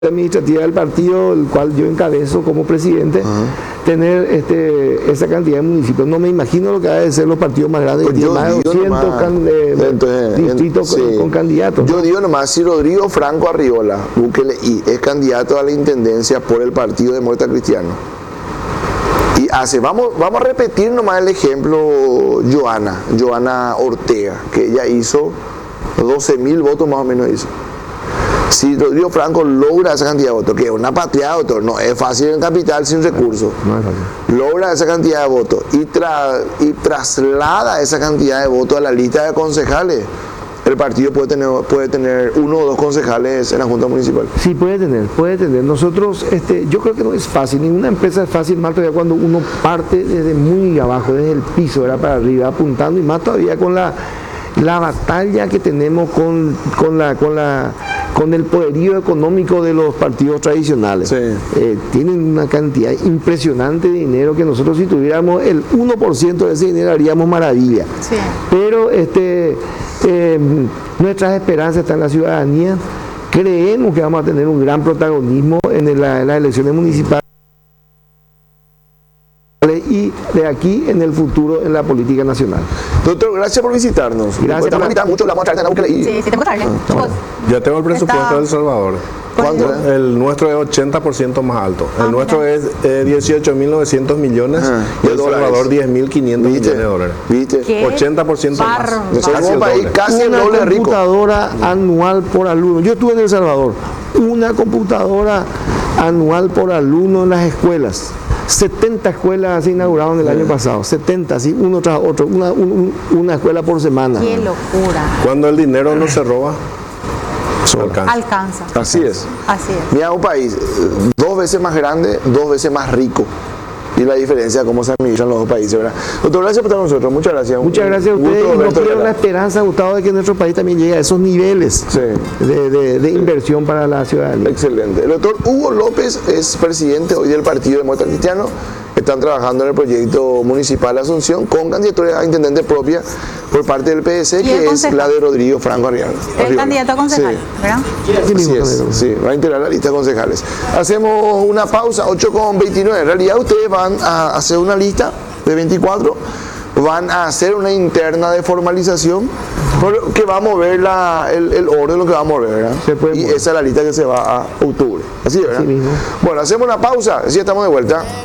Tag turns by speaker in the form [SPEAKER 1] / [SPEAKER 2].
[SPEAKER 1] administrativa del partido, el cual yo encabezo como presidente, tener esa cantidad de municipios. No me imagino lo que ha de ser los partidos más grandes,
[SPEAKER 2] Pues
[SPEAKER 1] que tienen más de 200 distritos con candidatos.
[SPEAKER 2] Yo digo nomás, si Rodrigo Franco Arriola, Bukele I, es candidato a la intendencia por el Partido Demócrata Cristiano, y vamos a repetir nomás el ejemplo Joana Ortega, que ella hizo 12.000 votos más o menos hizo. Si Rodrigo Franco logra esa cantidad de votos, que es una patriada, doctor, no es fácil en capital sin recursos,
[SPEAKER 1] No es fácil.
[SPEAKER 2] logra esa cantidad de votos y traslada esa cantidad de votos a la lista de concejales, el partido puede tener 1 o 2 concejales en la Junta Municipal.
[SPEAKER 1] Sí, puede tener. Nosotros, yo creo que no es fácil, ninguna empresa es fácil, más todavía cuando uno parte desde muy abajo, desde el piso, era para arriba, apuntando, y más todavía con la batalla que tenemos con el poderío económico de los partidos tradicionales.
[SPEAKER 2] Sí.
[SPEAKER 1] Tienen una cantidad impresionante de dinero que nosotros, si tuviéramos el 1% de ese dinero, haríamos maravilla.
[SPEAKER 3] Sí.
[SPEAKER 1] Pero nuestras esperanzas están en la ciudadanía. Creemos que vamos a tener un gran protagonismo en las elecciones municipales y de aquí en el futuro en la política nacional.
[SPEAKER 2] Doctor, gracias por visitarnos.
[SPEAKER 1] Gracias por
[SPEAKER 2] invitar mucho, la vamos a traer a Bukele I.
[SPEAKER 3] Sí, tengo que traerle. Chicos,
[SPEAKER 4] Ya tengo el presupuesto de El Salvador.
[SPEAKER 2] ¿Cuánto?
[SPEAKER 4] El nuestro es 80% más alto. El nuestro es 18.900 millones y El Salvador 10.500 millones de dólares.
[SPEAKER 2] ¿Viste?
[SPEAKER 3] ¿Qué?
[SPEAKER 4] 80% más.
[SPEAKER 3] Bárbaro.
[SPEAKER 2] Nosotros
[SPEAKER 4] Casi
[SPEAKER 2] somos
[SPEAKER 4] el
[SPEAKER 2] un país
[SPEAKER 4] doble.
[SPEAKER 2] casi el
[SPEAKER 1] Una
[SPEAKER 2] doble de rico.
[SPEAKER 1] computadora anual por alumno. Yo estuve en El Salvador. Una computadora anual por alumno en las escuelas. 70 escuelas se inauguraron el año pasado. 70, así, uno tras otro. Una escuela por semana.
[SPEAKER 3] qué locura.
[SPEAKER 4] Cuando el dinero no se roba, alcanza.
[SPEAKER 3] Alcanza.
[SPEAKER 2] Así es.
[SPEAKER 3] Así es.
[SPEAKER 2] Mira, un país 2 veces más grande, 2 veces más rico. Y la diferencia, cómo se administran los 2 países, ¿verdad? Doctor, gracias por estar con nosotros. Muchas gracias.
[SPEAKER 1] Muchas gracias a
[SPEAKER 2] Un gusto
[SPEAKER 1] ustedes y nos
[SPEAKER 2] verte,
[SPEAKER 1] creo la
[SPEAKER 2] ¿verdad?
[SPEAKER 1] esperanza, Gustavo, de que nuestro país también llegue a esos niveles
[SPEAKER 2] Sí.
[SPEAKER 1] de inversión para la ciudadanía.
[SPEAKER 2] Excelente. El doctor Hugo López es presidente hoy del Partido Demócrata Cristiano. Están trabajando en el proyecto municipal de Asunción con candidatura a intendente propia por parte del PDC,
[SPEAKER 3] ¿Y
[SPEAKER 2] que
[SPEAKER 3] el
[SPEAKER 2] es
[SPEAKER 3] concejal?
[SPEAKER 2] la de Rodrigo Franco Arriola.
[SPEAKER 3] El candidato a concejal, ¿verdad?
[SPEAKER 1] Así mismo,
[SPEAKER 2] Así es,
[SPEAKER 1] Canelo.
[SPEAKER 2] sí, va a integrar la lista de concejales. Hacemos una pausa, 8:29. En realidad ustedes van a hacer una lista de 24, van a hacer una interna de formalización que va a mover el orden, lo que va a mover, ¿verdad?
[SPEAKER 1] Se puede
[SPEAKER 2] Y
[SPEAKER 1] mover.
[SPEAKER 2] esa es la lista que se va a octubre. Así, ¿verdad?
[SPEAKER 1] Así mismo.
[SPEAKER 2] Bueno, hacemos una pausa, así estamos de vuelta.